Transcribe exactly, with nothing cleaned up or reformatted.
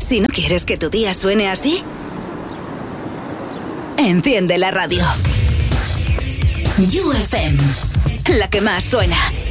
Si no quieres que tu día suene así, enciende la radio. You F M, la que más suena.